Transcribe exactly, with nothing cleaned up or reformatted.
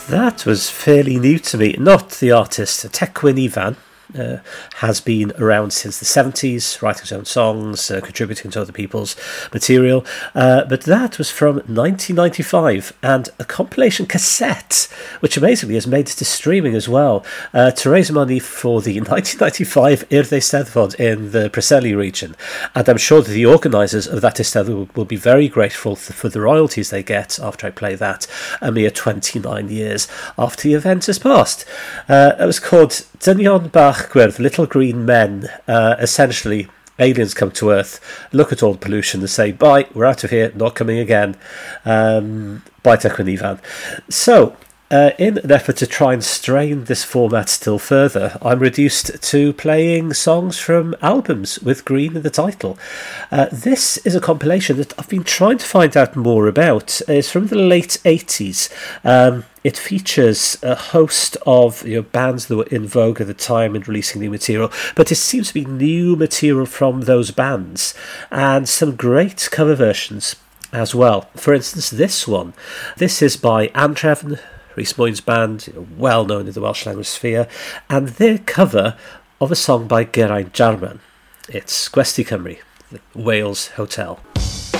That was fairly new to me. Not the artist, Tecwyn Ivan. Uh, has been around since the seventies, writing his own songs, uh, contributing to other people's material. Uh, but that was from nineteen ninety-five, and a compilation cassette, which amazingly has made it to streaming as well, uh, to raise money for the nineteen ninety-five Irde Steddfod in the Preseli region. And I'm sure that the organisers of that Eisteddfod will, will be very grateful for the royalties they get after I play that, a mere twenty-nine years after the event has passed. Uh, it was called Dynion Bach Gwyrdd, Little Green Men. Uh, essentially, aliens come to Earth, look at all the pollution and say, bye, we're out of here, not coming again. Um, bye, Tecwyn Ivan. So, uh, in an effort to try and strain this format still further, I'm reduced to playing songs from albums with green in the title. Uh, this is a compilation that I've been trying to find out more about. It's from the late eighties. Um, It features a host of you know, bands that were in vogue at the time and releasing new material, but it seems to be new material from those bands and some great cover versions as well. For instance, this one. This is by Andrefn, Rhys Moyn's band, you know, well known in the Welsh language sphere, and their cover of a song by Geraint Jarman. It's Gwesti Cymru, the Wales Hotel.